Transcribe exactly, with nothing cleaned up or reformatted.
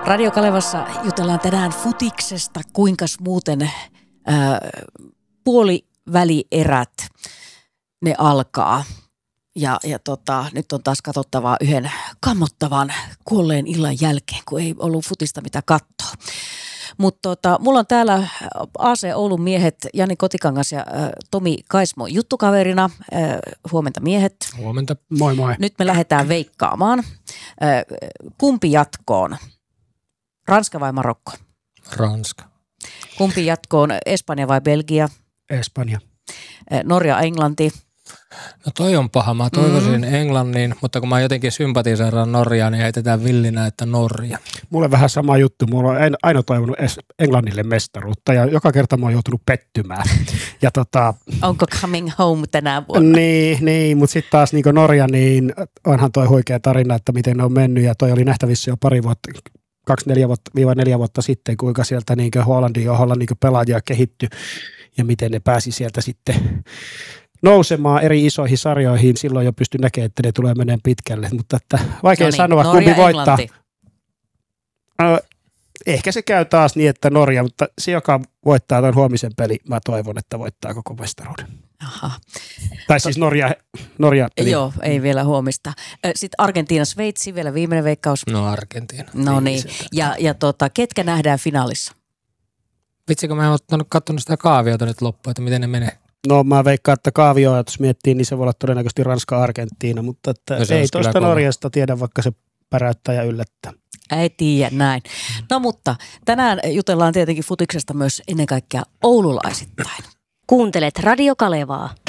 Radio Kalevassa jutellaan tänään futiksesta, kuinkas muuten ää, puolivälierät ne alkaa. Ja, ja tota, nyt on taas katsottavaa yhden kammottavan kuolleen illan jälkeen, kun ei ollut futista mitä katsoa. Mutta tota, mulla on täällä A C Oulun miehet Jani Kotikangas ja ä, Tomi Kaismo juttukaverina. Ä, huomenta miehet. Huomenta. Moi moi. Nyt me lähdetään veikkaamaan. Ä, kumpi jatkoon? Ranska vai Marokko? Ranska. Kumpi jatkoon? Espanja vai Belgia? Espanja. Ä, Norja, Englanti? No toi on paha. Mä toivoisin mm. Englannin, mutta kun mä jotenkin sympatiseeraan Norjaa, niin heitetään villinä, että Norja. Mulle vähän sama juttu. Mulla on aina toivonut Englannille mestaruutta ja joka kerta mä oon joutunut pettymään. Ja tota, onko coming home tänä vuonna? Niin, niin mutta sitten taas niin Norja, niin onhan toi huikea tarina, että miten ne on mennyt. Ja toi oli nähtävissä jo pari vuotta, kaksi, neljä vuotta, viiva neljä vuotta sitten, kuinka sieltä niin Hollandin johdolla niin pelaajia kehittyi ja miten ne pääsi sieltä sitten nousemaan eri isoihin sarjoihin. Silloin jo pystyi näkemään, että ne tulee meneen pitkälle, mutta että vaikea no niin, sanoa, Norja, kumpi voittaa. Englanti. Äh, ehkä se käy taas niin, että Norja, mutta se, joka voittaa tämän huomisen peli, mä toivon, että voittaa koko mestaruuden. Aha. Tai siis Norja. Norja peli. Joo, ei vielä huomista. Sitten Argentiina, Sveitsi, vielä viimeinen veikkaus. No Argentiina. No niin, ja, ja tota, ketkä nähdään finaalissa? Vitsikö mä en ottanut katsonut sitä kaaviota nyt loppuun, että miten ne menee? No mä veikkaan, että kaavioa, jos miettii, niin se voi olla todennäköisesti Ranska-Argentiina, mutta että no ei tuosta Norjasta tiedä, vaikka se päräyttää ja yllättää. Ei tiedä näin. No mutta tänään jutellaan tietenkin futiksesta myös ennen kaikkea oululaisittain. Kuuntelet Radio Kalevaa.